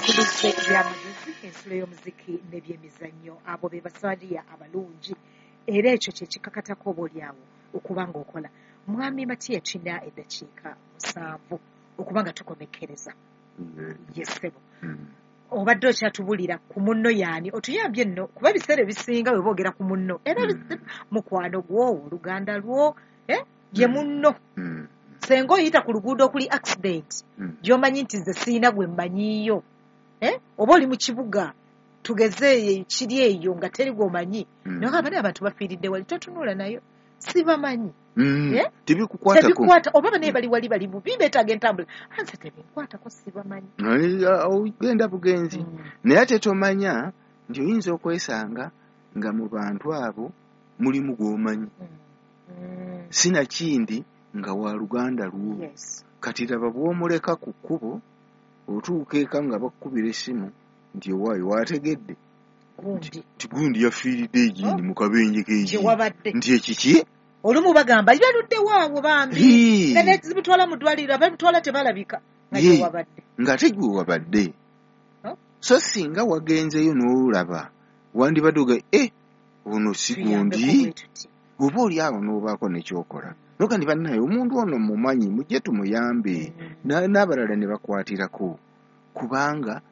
tuluze ebyamagezi ensulo y'omuziki n'ebyemizannyo abo be basaaliya abalungi era ekyo kye kikakatako obaolyawo okuba ng'okola mwami Matiya tulina eddakiika 7 okuba nga tukomekkereza yesebo obadde okyatubulira ku munno yaani otuyambye nno kuba ebiseera ebisinga bwe boogera ku munno era mukwano gwo oluganda lwo ye munno senga oyita ku luguudo okuli accident gy'omanyi nti nze siina gwe mmanyiiyo oba oli mu kibuga tugeze kiri eyo nga teri gw'omanyi nogamba naye abantu bafiiridde wali totunula nayo sibamanyi tebikukwata oba naye bali wali bali bubi beetaaga entambula anze tebinkwatako sibamanyi ogenda bugenzi naye ate tomanya nti oyinza okwesanga nga mu bantu abo mulimu gw'omanyi sinakindi nga wa luganda lwo kati laba bw'omuleka ku kkubo otuuka eka nga bakkubira essimu nti owaayo wategedde nti gundi yafiiridde egindi mu kabenje keegi nti ekiki olumu bagamba lyaluddewo abo bambi nezibutwala mu ddwaliro abamutwala tebalabika nga ate gwe wabadde so singa wagenzeyo n'olaba wandibadde oga ono si gundi oba oli awo n'obaako nekyokola noka ndi bannaye omuntu ono mumanyi mujje tumuyambe n'abalala ne bakwatirako kubanga